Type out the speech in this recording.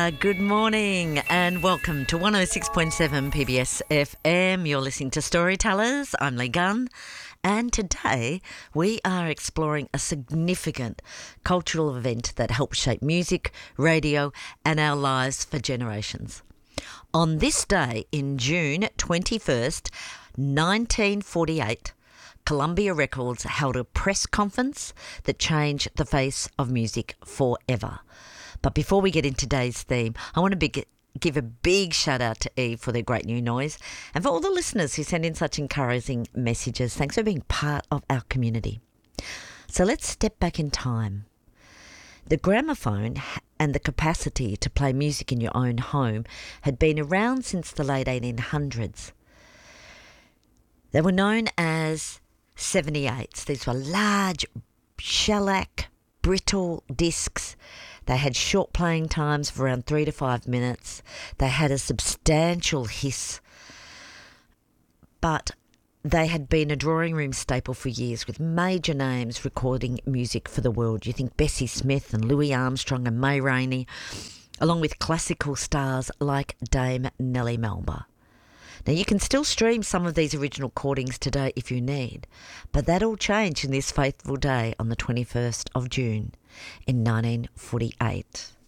Good morning and welcome to 106.7 PBS FM. You're listening to Storytellers. I'm Lee Gunn, and today we are exploring a significant cultural event that helped shape music, radio and our lives for generations. On this day in June 21st, 1948, Columbia Records held a press conference that changed the face of music forever. But before we get into today's theme, I want to give a big shout out to Eve for their great new noise and for all the listeners who send in such encouraging messages. Thanks for being part of our community. So let's step back in time. The gramophone and the capacity to play music in your own home had been around since the late 1800s. They were known as 78s. These were large, shellac, brittle discs. They had short playing times of around 3 to 5 minutes. They had a substantial hiss, but they had been a drawing room staple for years, with major names recording music for the world. You think Bessie Smith and Louis Armstrong and May Rainey, along with classical stars like Dame Nellie Melba. Now, you can still stream some of these original recordings today if you need, but that all changed in this fateful day on the 21st of June in 1948.